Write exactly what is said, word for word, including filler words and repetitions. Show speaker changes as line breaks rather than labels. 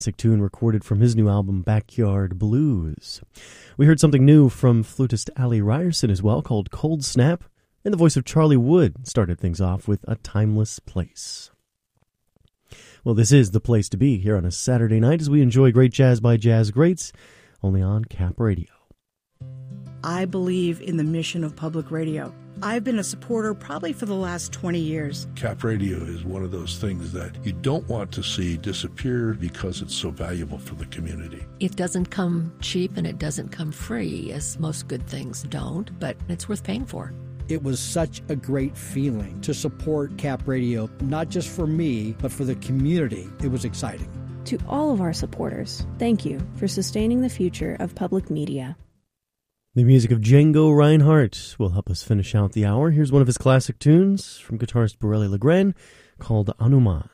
Classic tune recorded from his new album Backyard Blues. We heard something new from flutist Ali Ryerson as well, called Cold Snap, and the voice of Charlie Wood started things off with A Timeless Place. Well, this is the place to be here on a Saturday night as we enjoy great jazz by jazz greats, only on Cap Radio.
I believe in the mission of public radio. I've been a supporter probably for the last twenty years.
Cap Radio is one of those things that you don't want to see disappear because it's so valuable for the community.
It doesn't come cheap and it doesn't come free, as most good things don't, but it's worth paying for.
It was such a great feeling to support Cap Radio, not just for me, but for the community. It was exciting.
To all of our supporters, thank you for sustaining the future of public media.
The music of Django Reinhardt will help us finish out the hour. Here's one of his classic tunes from guitarist Borelli Legrand called Anuman.